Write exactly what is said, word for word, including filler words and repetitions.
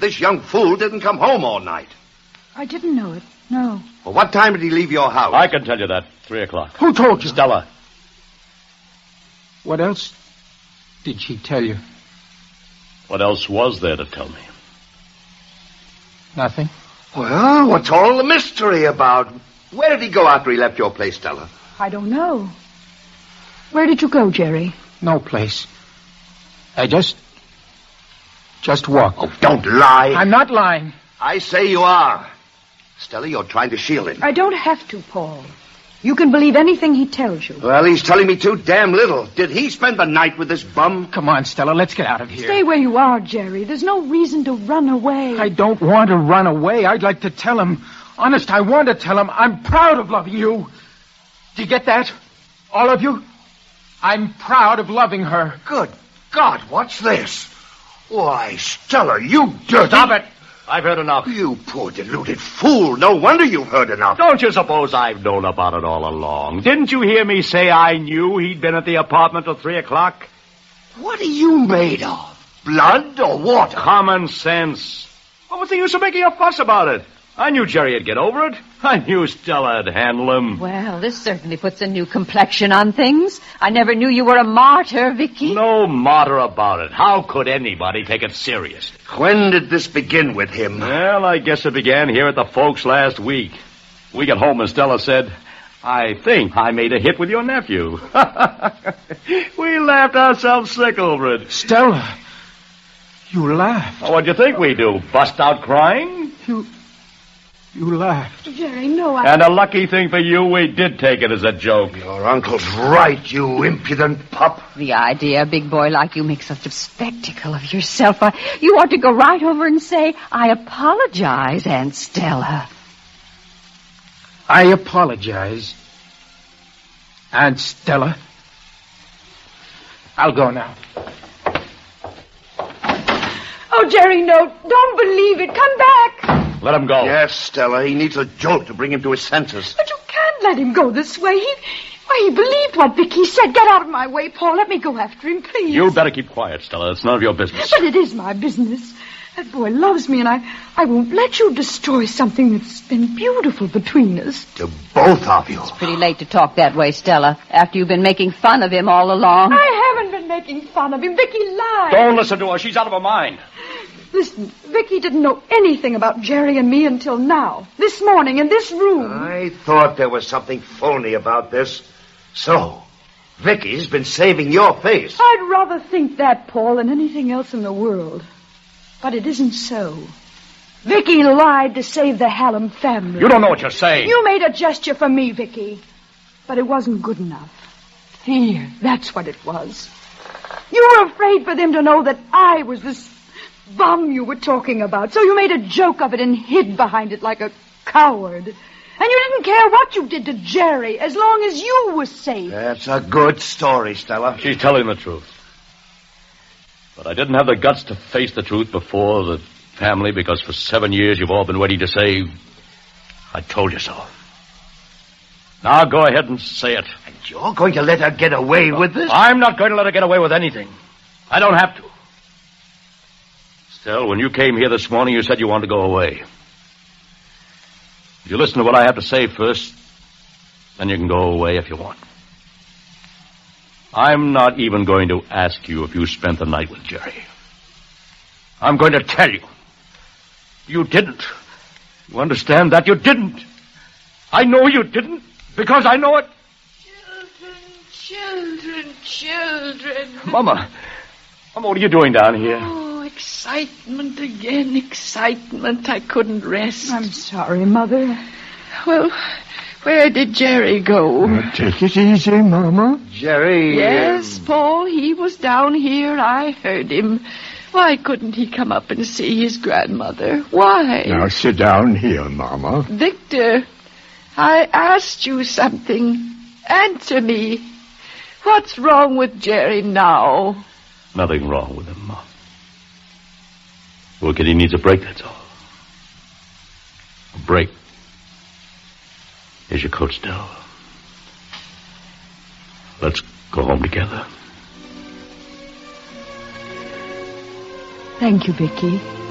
this young fool didn't come home all night. I didn't know it, no. Well, what time did he leave your house? I can tell you that. Three o'clock. Who told you? Stella. What else did she tell you? What else was there to tell me? Nothing. Well, what's all the mystery about? Where did he go after he left your place, Stella? I don't know. Where did you go, Jerry? No place. I just... just walked. Oh, don't lie. I'm not lying. I say you are. Stella, you're trying to shield him. I don't have to, Paul. You can believe anything he tells you. Well, he's telling me too damn little. Did he spend the night with this bum? Come on, Stella, let's get out of here. Stay where you are, Jerry. There's no reason to run away. I don't want to run away. I'd like to tell him. Honest, I want to tell him I'm proud of loving you. Do you get that? All of you? I'm proud of loving her. Good God, what's this? Why, Stella, you dirty... Stop it! I've heard enough. You poor deluded fool. No wonder you've heard enough. Don't you suppose I've known about it all along? Didn't you hear me say I knew he'd been at the apartment till three o'clock? What are you made of? Blood or water? Common sense. What was the use of making a fuss about it? I knew Jerry'd get over it. I knew Stella'd handle him. Well, this certainly puts a new complexion on things. I never knew you were a martyr, Vicky. No martyr about it. How could anybody take it serious? When did this begin with him? Well, I guess it began here at the folks last week. We got home and Stella said, I think I made a hit with your nephew. We laughed ourselves sick over it. Stella, you laughed. Oh, what'd you think we do? Bust out crying? You... You laughed. Jerry, no, I... And a lucky thing for you, we did take it as a joke. Your uncle's right, you impudent pup. The idea a big boy like you makes such a spectacle of yourself. I, you ought to go right over and say, I apologize, Aunt Stella. I apologize, Aunt Stella. I'll go now. Oh, Jerry, no, don't believe it. Come back. Let him go. Yes, Stella, he needs a jolt to bring him to his senses. But you can't let him go this way. He, why, he believed what Vicky said. Get out of my way, Paul. Let me go after him, please. You better keep quiet, Stella. It's none of your business. But it is my business. That boy loves me, and I, I won't let you destroy something that's been beautiful between us. To both of you. It's pretty late to talk that way, Stella, after you've been making fun of him all along. I haven't been making fun of him. Vicky lied. Don't listen to her. She's out of her mind. Listen, Vicky didn't know anything about Jerry and me until now. This morning, in this room. I thought there was something phony about this. So, Vicky's been saving your face. I'd rather think that, Paul, than anything else in the world. But it isn't so. Vicky lied to save the Hallam family. You don't know what you're saying. You made a gesture for me, Vicky. But it wasn't good enough. Fear, that's what it was. You were afraid for them to know that I was this bum you were talking about. So you made a joke of it and hid behind it like a coward. And you didn't care what you did to Jerry as long as you were safe. That's a good story, Stella. She's telling the truth. But I didn't have the guts to face the truth before the family because for seven years you've all been waiting to say, I told you so. Now go ahead and say it. And you're going to let her get away with this? I'm not going to let her get away with anything. I don't have to. Still, when you came here this morning, you said you wanted to go away. If you listen to what I have to say first, then you can go away if you want. I'm not even going to ask you if you spent the night with Jerry. I'm going to tell you. You didn't. You understand that? You didn't. I know you didn't, because I know it. Children, children, children. Mama. Mama, what are you doing down here? Oh, excitement again, excitement. I couldn't rest. I'm sorry, Mother. Well, where did Jerry go? Uh, take it easy, Mama. Jerry... Yes, um... Paul, he was down here. I heard him. Why couldn't he come up and see his grandmother? Why? Now sit down here, Mama. Victor, I asked you something. Answer me. What's wrong with Jerry now? Nothing wrong with him, Mom. Well, kid, he needs a break, that's all. A break. Here's your coat, Stella. Let's go home together. Thank you, Vicky.